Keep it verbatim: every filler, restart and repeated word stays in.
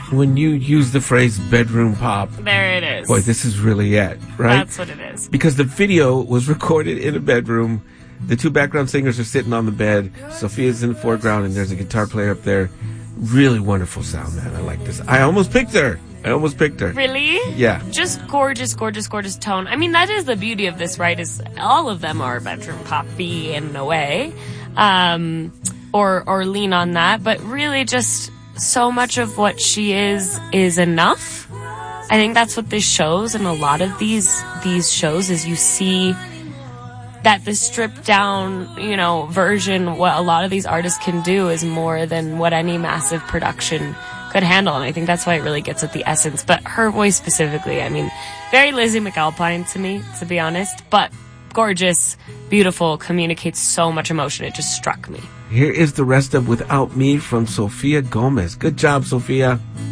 when you use the phrase bedroom pop, there it is. Boy, this is really it, right? That's what it is. Because the video was recorded in a bedroom. The two background singers are sitting on the bed. Sophia's in the foreground, and there's a guitar player up there. Really wonderful sound, man. I like this. I almost picked her. I almost picked her. Really? Yeah. Just gorgeous, gorgeous, gorgeous tone. I mean, that is the beauty of this, right? Is all of them are bedroom poppy in a way, um, or or lean on that. But really, just so much of what she is is enough. I think that's what this shows, and a lot of these these shows is you see that the stripped down, you know, version. What a lot of these artists can do is more than what any massive production could handle, and I think that's why it really gets at the essence. But her voice specifically, I mean, very Lizzie McAlpine to me, to be honest, but gorgeous, beautiful, communicates so much emotion. It just struck me. Here is the rest of Without Me from Sofia Gomez. Good job, Sophia.